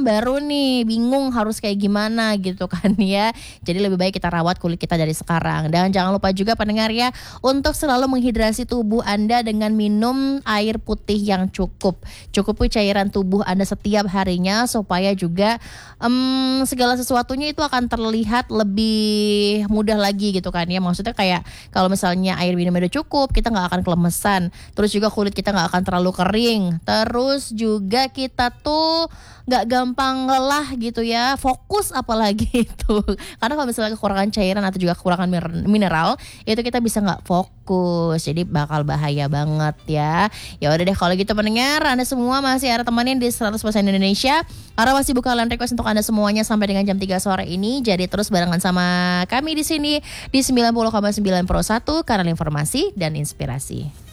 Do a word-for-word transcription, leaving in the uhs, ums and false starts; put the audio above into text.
baru nih bingung harus kayak gimana gitu kan ya. Jadi lebih baik kita rawat kulit kita dari sekarang. Dan jangan lupa juga pendengar ya, untuk selalu menghidrasi tubuh Anda dengan minum air putih yang cukup. Cukupi cairan tubuh Anda setiap harinya supaya juga um, segala sesuatunya itu akan terlihat lebih mudah lagi gitu kan ya. Maksudnya kayak kalau misalnya air minumnya udah cukup, kita nggak akan kelemesan. Terus juga kulit kita nggak akan terlalu kering. Terus juga kita tuh nggak gampang lelah gitu ya, fokus apalagi itu. Karena kalau misalnya kekurangan cairan atau juga kekurangan mineral, itu kita bisa nggak fokus, jadi bakal bahaya banget ya. Ya udah deh kalau gitu pendengar, Anda semua masih ada temenin di seratus persen Indonesia. Ara masih buka line request untuk Anda semuanya sampai dengan jam tiga sore ini. Jadi terus barengan sama kami di sini di sembilan puluh koma sembilan Pro satu, kanal informasi dan inspirasi.